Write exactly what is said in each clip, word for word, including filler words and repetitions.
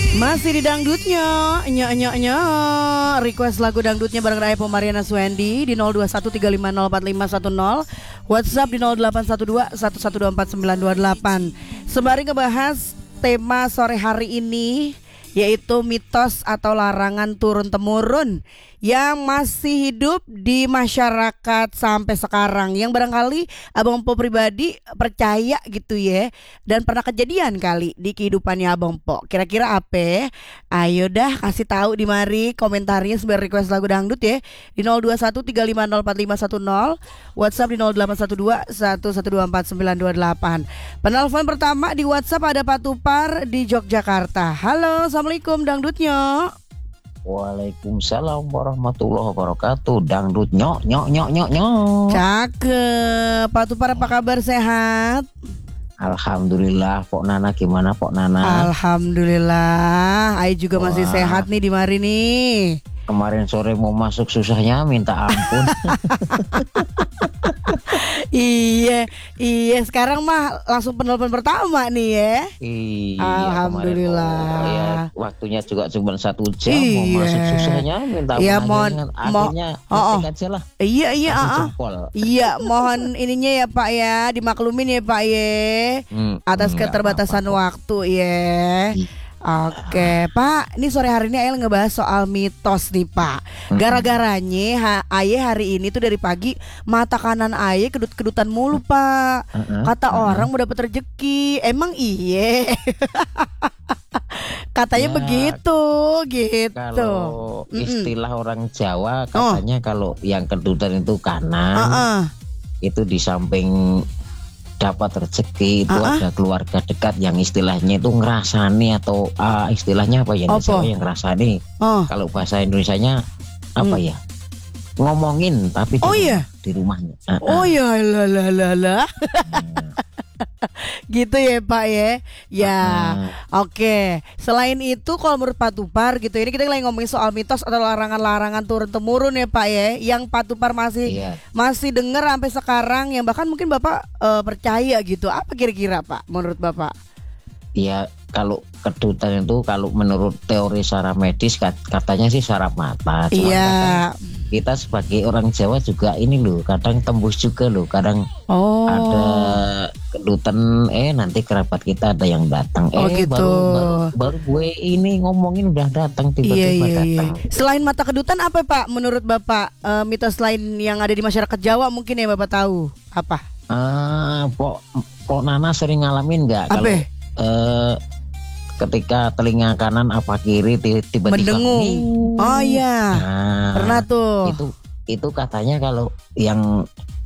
Masih di dangdutnya, nya nya nya. Request lagu dangdutnya bareng Raya Pomariana Swendi di nol dua satu tiga lima nol empat lima satu nol, WhatsApp di nol delapan satu dua satu satu dua empat sembilan dua delapan. Sembari ngebahas tema sore hari ini, yaitu mitos atau larangan turun-temurun yang masih hidup di masyarakat sampai sekarang, yang barangkali Abang Po pribadi percaya gitu ya, dan pernah kejadian kali di kehidupannya Abang Po. Kira-kira apa? Ayo dah kasih tahu di mari komentarnya sebagai request lagu dangdut ya di nol dua satu tiga lima nol empat lima satu nol, WhatsApp di nol delapan satu dua satu satu dua empat sembilan dua delapan. Penelpon pertama di WhatsApp ada Pak Tupar di Yogyakarta. Halo, Assalamualaikum dangdutnya. Waalaikumsalam warahmatullahi wabarakatuh. Dangdut nyok nyok nyok nyok nyok. Cakep. Pak Tupar apa kabar, sehat? Alhamdulillah. Pok Nana gimana Pok Nana? Alhamdulillah. Ai juga Wah. masih sehat nih di mari nih. Kemarin sore mau masuk susahnya minta ampun. Iya, iya sekarang mah langsung penelpon pertama nih ya. Iya, Alhamdulillah. kemarin, oh, ya, waktunya juga cuma satu jam Iya. mau masuk susahnya minta ampun. Iya, akhirnya- mohon- akhirnya mo- oh, oh. ketik aja lah. Iya, iya, Kasih ah, ah. jempol. Iya, mohon ininya ya Pak ya, dimaklumin ya Pak ya, Hmm, atas enggak keterbatasan apa-apa, Pok. waktu ya. Iya. Oke Pak, ini sore hari ini Ayah ngebahas soal mitos nih Pak. Gara-garanya ha, Ayah hari ini tuh dari pagi mata kanan Ayah kedut-kedutan mulu Pak. Uh-uh, Kata uh-uh. orang mau dapat rezeki, emang iye. Katanya Ya, begitu, gitu. Kalau Mm-mm. istilah orang Jawa katanya kalau yang kedutan itu kanan, Ah-ah. itu di samping dapat rezeki itu Ah-ah. ada keluarga dekat yang istilahnya itu ngerasani atau ah, istilahnya apa ya Apa? Jawa yang ngerasani. Oh, Kalau bahasa Indonesianya apa Hmm. ya? Ngomongin tapi di, Oh, rumah- iya? di rumahnya. Ah-ah. oh ya lah lah lah lah. Gitu ya Pak ya. Ya. Ah, Oke, selain itu kalau menurut Pak Tupar gitu, ini kita lagi ngomongin soal mitos atau larangan-larangan turun temurun ya Pak ya, yang Pak Tupar masih iya. masih dengar sampai sekarang, yang bahkan mungkin Bapak eh, percaya gitu. Apa kira-kira Pak menurut Bapak? Ya kalau kedutan itu kalau menurut teori secara medis kat- katanya sih saraf mata. Cuman Iya. kadang kita sebagai orang Jawa juga ini loh kadang tembus juga loh, kadang Oh. ada kedutan eh nanti kerabat kita ada yang datang Oh, eh gitu. baru, baru baru gue ini ngomongin udah datang Iya, tiba-tiba iya, iya. datang. Selain mata kedutan apa Pak menurut Bapak, eh, mitos lain yang ada di masyarakat Jawa mungkin yang Bapak tahu? Apa? Ah, Pok Pok Nana sering ngalamin nggak kalau Apa? eh, ketika telinga kanan apa kiri ti- tiba-tiba Mendengung. "Nih." Oh iya. Nah, Pernah tuh. itu itu katanya kalau yang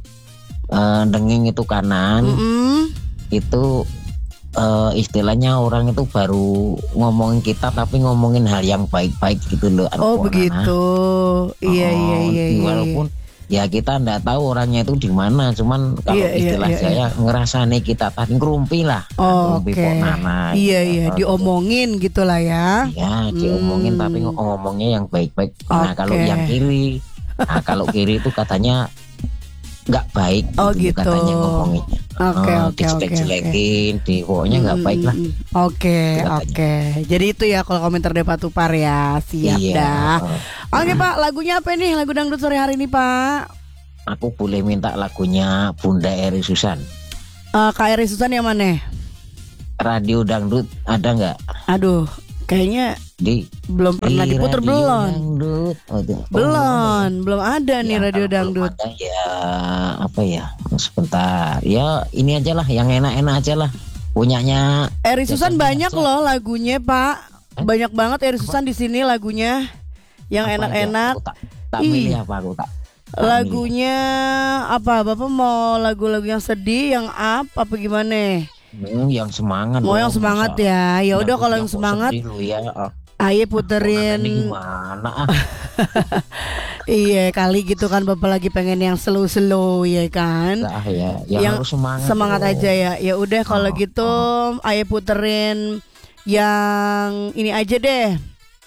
eh, denging itu kanan Mm-mm. itu eh, istilahnya orang itu baru ngomongin kita tapi ngomongin hal yang baik-baik gitu loh. Oh Pok Nana. begitu. Iya Oh, iya iya iya. walaupun ya kita ndak tahu orangnya itu di mana, cuman kalau Iya, iya, istilah iya, saya ngerasane kita tadi ngerumpi lah. Oh, Ngerumpi oke. Pok Nana, Iya gitu. iya, diomongin gitulah ya. Ya diomongin Hmm. tapi ngomongnya yang baik-baik. Nah Oke. kalau yang kiri, nah kalau kiri itu katanya nggak baik. Oh, gitu. Katanya ngomongnya. Oke Eh, oke oke. dijelek-jelekin, di pokoknya nggak baik lah. Mm, Oke Itu katanya. oke. Jadi itu ya kalau komentar dari Pak Tupar ya. Siap Iya. dah. Oke Pak, lagunya apa nih? Lagu dangdut sore hari ini Pak. Aku boleh minta lagunya Bunda Eri Susan. Eh Kak Eri Susan yang mana? Radio dangdut ada nggak Aduh, kayaknya di belum pernah di diputer radio belum. dangdut? Oh, itu- oh, Belum, belum ada nih Ya, radio kalau belum dangdut. ada, ya apa ya? Sebentar. Ya ini aja lah, yang enak-enak aja lah. Punyanya Eri Susan Jasa banyak Jasa. loh lagunya Pak. Eh? Banyak banget Eri Susan di sini lagunya. Yang apa enak-enak. aja? Aku tak, tak Ih. milih apa aku tak. tak Lagunya apa? Bapak mau lagu-lagu yang sedih, yang up apa gimana? milih. Hmm, yang semangat. Mau dong, yang semangat masa. ya. Ya udah kalau yang kok semangat, sedih lu ya. Ah, ayo Ini puterin. gimana? Ah, Iya kali gitu kan Bapak lagi pengen yang slow-slow ya kan. Nah, ya, yang, Yang harus semangat. Semangat dong. aja ya. Ya udah kalau Oh, gitu ayo puterin yang ini aja deh.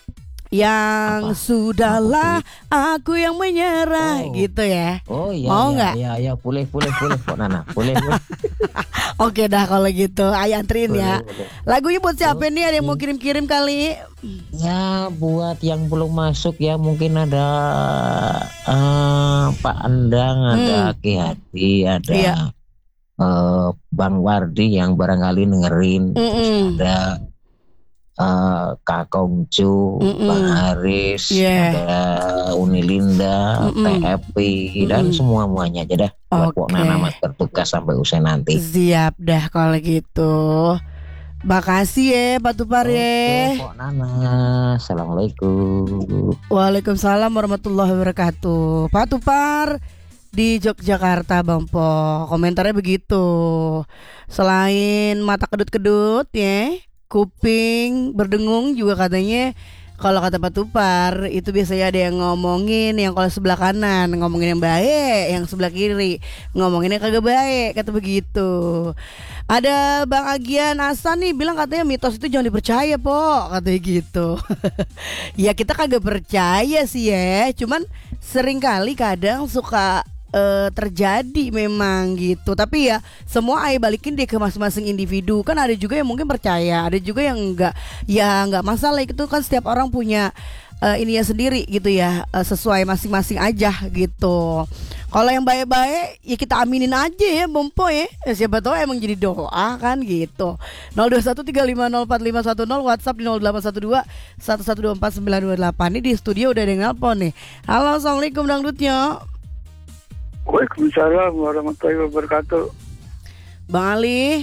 Yang Apa? sudahlah Apa aku yang menyerah Oh. gitu ya. Oh iya, Mau iya, nggak? iya, iya, boleh, boleh, boleh, kok Nana, boleh, boleh, Oke dah kalau gitu, ayo anterin ya. boleh, boleh. Lagunya buat siapa nih? Ada yang mau Oke. kirim-kirim kali? Ya, buat yang belum masuk ya mungkin ada eh, Pak Andang, ada Hmm, Ki Hadi, ada iya. eh, Bang Wardi yang barangkali dengerin, terus Mm-mm. ada eh, Kak Kongju, Bang Mm-mm. Haris, Yeah. ada Uni Linda, Mm-mm. T F P dan Mm-mm. semua muanya aja dah buat Pok Nana Oke. mas bertugas sampai usai nanti. Siap dah kalau gitu. Makasih ya Pak Tupar Oke, ya. Pok Nana. Assalamualaikum. Waalaikumsalam warahmatullahi wabarakatuh. Pak Tupar di Yogyakarta Bang Po. Komentarnya begitu. Selain mata kedut-kedut ya, kuping berdengung juga katanya. Kalau kata Pak Tupar itu biasanya ada yang ngomongin yang kalau sebelah kanan ngomongin yang baik, yang sebelah kiri ngomongin yang kagak baik, kata begitu. Ada Bang Agian Hasan nih bilang katanya mitos itu jangan dipercaya po, katanya gitu. Ya kita kagak percaya sih ya, cuman seringkali kadang suka eh, terjadi memang gitu. Tapi ya semua ayah balikin deh ke masing-masing individu. Kan ada juga yang mungkin percaya, ada juga yang enggak. Ya enggak masalah, itu kan setiap orang punya eh, ininya sendiri gitu ya, eh, sesuai masing-masing aja gitu. Kalau yang baik-baik ya kita aminin aja ya Bompo ya. Ya, siapa tahu emang jadi doa kan gitu. nol dua satu tiga lima nol empat lima satu nol, WhatsApp di nol delapan satu dua satu satu dua empat sembilan dua delapan. Ini di studio udah ada yang nelpon nih. Halo, assalamualaikum dangdutnya. Waalaikumsalam warahmatullahi wabarakatuh. Bang Ali,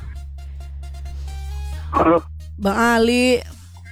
Halo, Bang Ali,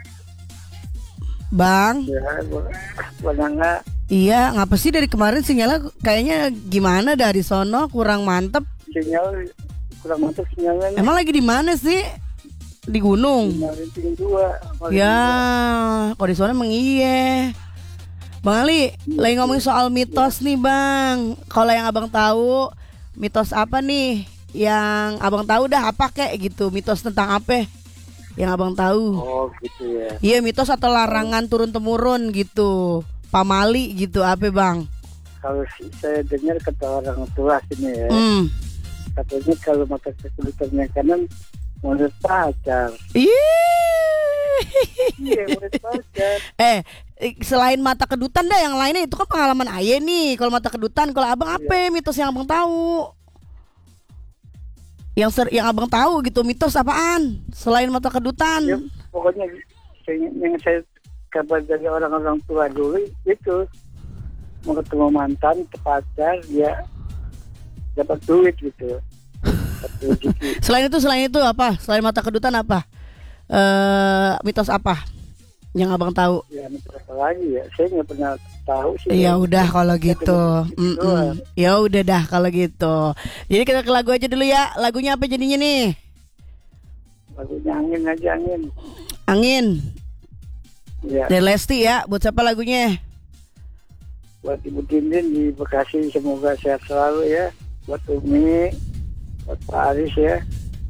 Bang. ya, Banana. Iya, ngapa sih dari kemarin sinyalnya kayaknya gimana dari sono kurang mantep. Sinyal kurang mantap sinyalnya. nih. Emang lagi di mana sih? Di gunung. Sinyal rinting dua. Maling Ya, dua. kalau di sana emang iya. Bang Ali, lagi ngomongin soal mitos nih Bang. Kalau yang abang tahu, mitos apa nih? Yang abang tahu dah apa kek gitu? Mitos tentang apa? Yang abang tahu? Oh gitu ya. Iya, mitos atau larangan turun temurun gitu. Pamali gitu apa Bang? Kalau si- saya dengar kata orang tua sini ya, Hmm. katanya kalau mata kesulitan yang kanan menurut pacar. Ih. Iya menurut pacar. Eh, eh, selain mata kedutan dah yang lainnya itu kan pengalaman Aye nih. Kalau mata kedutan, kalau abang apa mitos yang abang tahu? Yang ser yang abang tahu gitu mitos apaan? Selain mata kedutan. Ya, pokoknya saya- yang saya kabar dari orang-orang tua dulu itu mau ketemu mantan ke pacar dia dapat duit gitu. Dapat rezeki. Selain itu, selain itu apa? Selain mata kedutan apa? Eh, mitos apa yang abang tahu? Ya apa lagi ya, saya nggak pernah tahu sih. Ya udah kalau gitu. Itu Mm-mm. doang. Ya udah dah kalau gitu. Jadi kita ke lagu aja dulu ya. Lagunya apa jadinya nih? Lagunya angin aja angin. Angin. Ya Dari Lesti ya. Buat siapa lagunya? buat Ibu Dindin di Bekasi semoga sehat selalu ya. Buat Umi, buat Pak Aris ya.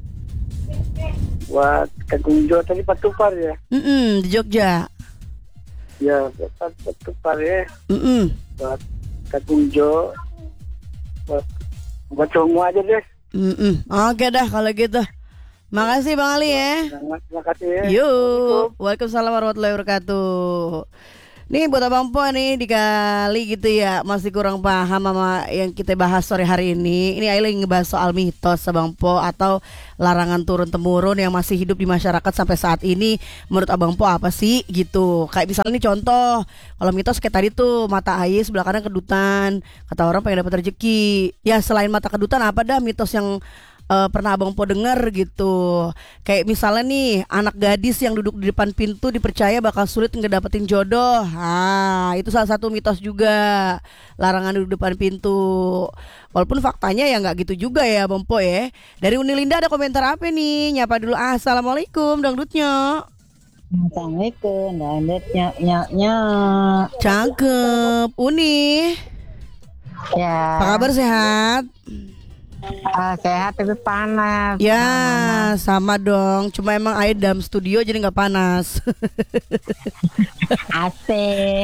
Buat Kang Jo tadi Pak Tupar ya. Mm-mm, di Jogja. Ya buat Pak Tupar ya. Mm-mm. Buat Kang Jo. Buat buat semua aja deh. Mm-mm. Oke dah kalau gitu. Makasih Bang Ali ya. Terima terima kasih ya. Yuk. Waalaikumsalam warahmatullahi wabarakatuh. Nih buat Abang Po nih dikali gitu ya, masih kurang paham sama yang kita bahas sore hari ini. Ini Aila lagi ngebahas soal mitos Abang Po atau larangan turun temurun yang masih hidup di masyarakat sampai saat ini. Menurut Abang Po apa sih gitu? Kayak misalnya nih contoh, kalau mitos kayak tadi tuh mata air sebelah kanan kedutan, kata orang pengen dapat rezeki. Ya selain mata kedutan apa dah mitos yang eh, pernah Abang Po denger gitu? Kayak misalnya nih anak gadis yang duduk di depan pintu dipercaya bakal sulit ngedapetin jodoh. Ah, itu salah satu mitos juga. Larangan duduk depan pintu. Walaupun faktanya ya nggak gitu juga ya Abang Po ya. Dari Unilinda ada komentar apa nih? Nyapa dulu. Ah, assalamualaikum dangdutnya. Assalamualaikum, dangdutnya nyaknya. Cakep. Uni, Ya. apa kabar, sehat? Ah, sehat tapi panas. Ya, sama dong. Cuma emang air dalam studio jadi nggak panas. A C.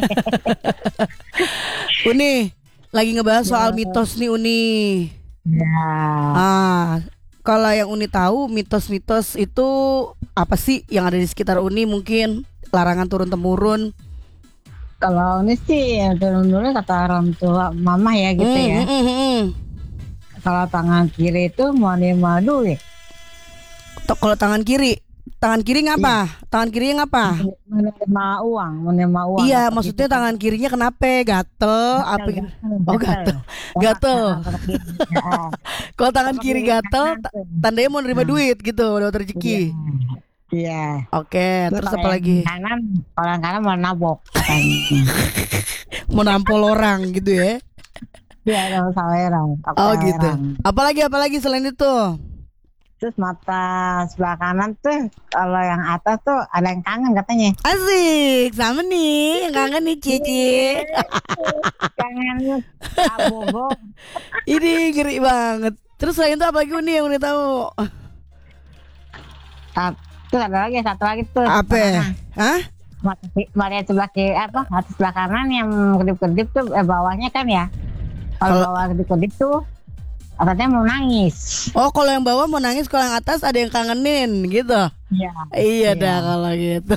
Uni, lagi ngebahas soal mitos nih Uni. Ya. Ah, kalau yang Uni tahu mitos-mitos itu apa sih yang ada di sekitar Uni mungkin larangan turun temurun? Kalau ini sih ya, dulu kata orang tua mama ya gitu Hmm, ya. hmm, hmm, hmm. Kalau tangan kiri itu mau nerima duit, T- Kalau tangan kiri, tangan kiri ngapa? Tangan kirinya ngapa? menerima uang, menerima uang. Iya, Apa maksudnya gitu. tangan kirinya kenapa? Gatel, apa gitu? Oh, gatel. Gatel. Kalau tangan kiri gatel, ta- tandanya mau nerima duit gitu, dapat rezeki. Iya. Oke, terus Kalau apa yang lagi? Kanan, kalau yang kanan mau nabok katanya. Mau nampol orang gitu ya? Iya, kalau saweran. Oh gitu. Apalagi apalagi selain itu? Terus mata sebelah kanan tuh, kalau yang atas tuh ada yang kangen katanya. Asik, sama nih, yang kangen nih Cici. Kangen Kak Bobo. Ini ngeri banget. Terus selain itu apa lagi Uni yang Uni tahu? Terus ada lagi satu lagi tuh. Apa? Hah? Mata, mata sebelah kiri apa? Mata sebelah kanan yang kedip-kedip tuh eh, bawahnya kan ya. Kalau Kalau- bawah kedip-kedip tuh katanya mau nangis. Oh, kalau yang bawah mau nangis, kalau yang atas ada yang kangenin gitu. Iya. Iya Iya. dah kalau gitu.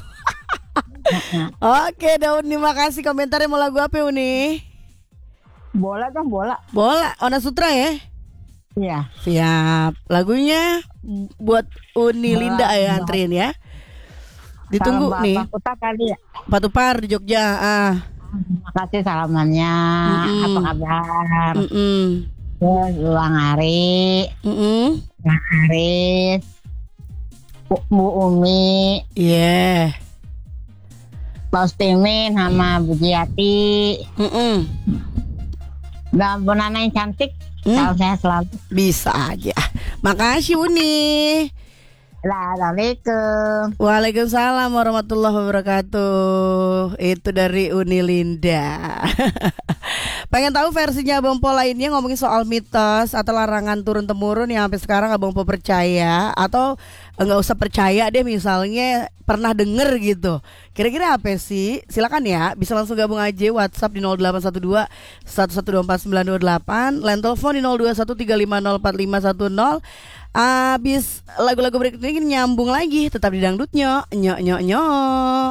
Oke, dah Uni, makasih komentarnya. Mau lagu apa Uni? Bola dong bola. Bola, Ona Sutra ya? Iya. Siap. Lagunya buat Uni Bola, Linda ya, bola. anterin ya. Ditunggu Salam nih. Bapak Kuta kali ya. Patupar di Jogja. Ah. Terima kasih salamannya. Mm-mm. Apa kabar? Mm-mm. Terus Ulang Hari, Mm-mm. Bang Aris, Bu, Bu Umi, Iya. Pak Ustimin sama Bu Jiati, Mm-mm. dan Bu Nana yang cantik. Hmm. Salam sehat selalu. Bisa aja. Makasih Uni. Assalamualaikum. Waalaikumsalam warahmatullahi wabarakatuh. Itu dari Uni Linda. Pengen tahu versinya Abang Po lainnya ngomongin soal mitos atau larangan turun temurun yang sampai sekarang Abang Po percaya atau nggak usah percaya deh, misalnya pernah denger gitu. Kira-kira apa sih? Silakan ya, bisa langsung gabung aja WhatsApp di nol delapan satu dua satu satu dua empat sembilan dua delapan, line telepon di nol dua satu tiga lima nol empat lima satu nol. Abis lagu-lagu berikut ini nyambung lagi, tetap di dangdutnya, nyok nyok nyok.